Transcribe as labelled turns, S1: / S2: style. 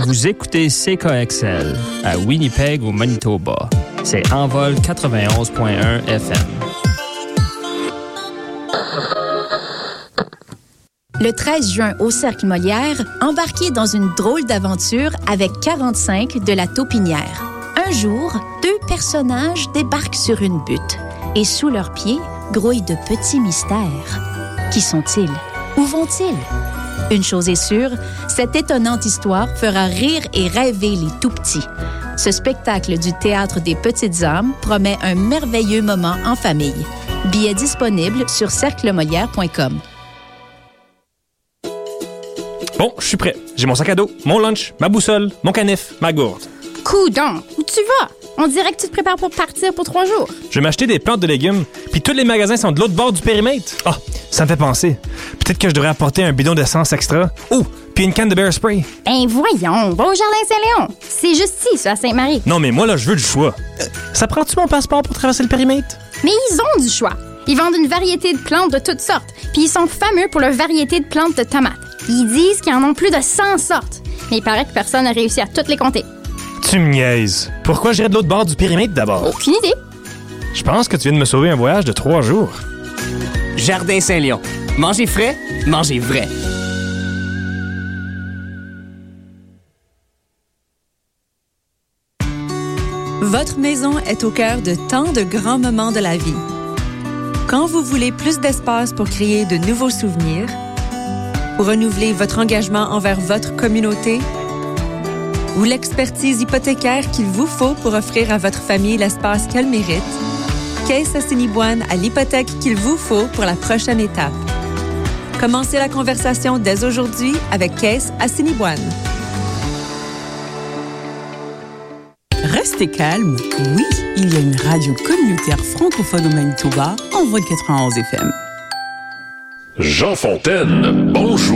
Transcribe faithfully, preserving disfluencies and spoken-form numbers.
S1: Vous écoutez C K X L à Winnipeg au Manitoba. C'est Envol quatre-vingt-onze point un F M.
S2: Le treize juin au Cercle Molière, embarquez dans une drôle d'aventure avec quarante-cinq de la Taupinière. Un jour, deux personnages débarquent sur une butte et sous leurs pieds grouillent de petits mystères. Qui sont-ils? Où vont-ils? Une chose est sûre, cette étonnante histoire fera rire et rêver les tout-petits. Ce spectacle du Théâtre des Petites âmes promet un merveilleux moment en famille. Billets disponibles sur cercle molière point com.
S3: Bon, je suis prêt. J'ai mon sac à dos, mon lunch, ma boussole, mon canif, ma gourde.
S4: Coudon, où tu vas? On dirait que tu te prépares pour partir pour trois jours.
S3: Je vais m'acheter des plantes de légumes, puis tous les magasins sont de l'autre bord du périmètre. Ah, oh, ça me fait penser. Peut-être que je devrais apporter un bidon d'essence extra. Oh, puis une canne de bear spray.
S4: Ben voyons, va au Jardin Saint-Léon. C'est juste ici, à Sainte-Marie.
S3: Non, mais moi, là, je veux du choix. Euh, ça prend-tu mon passeport pour traverser le périmètre?
S4: Mais ils ont du choix. Ils vendent une variété de plantes de toutes sortes, puis ils sont fameux pour leur variété de plantes de tomates. Ils disent qu'ils en ont plus de cent sortes, mais il paraît que personne n'a réussi à toutes les compter.
S3: Tu me niaises. Pourquoi j'irais de l'autre bord du périmètre d'abord?
S4: Aucune idée.
S3: Je pense que tu viens de me sauver un voyage de trois jours.
S5: Jardin Saint-Léon. Mangez frais, mangez vrai.
S6: Votre maison est au cœur de tant de grands moments de la vie. Quand vous voulez plus d'espace pour créer de nouveaux souvenirs, pour renouveler votre engagement envers votre communauté, ou l'expertise hypothécaire qu'il vous faut pour offrir à votre famille l'espace qu'elle mérite, Caisse Assiniboine a l'hypothèque qu'il vous faut pour la prochaine étape. Commencez la conversation dès aujourd'hui avec Caisse Assiniboine.
S7: Restez calme. Oui, il y a une radio communautaire francophone au Manitoba, Envol quatre-vingt-onze F M.
S8: Jean Fontaine, bonjour.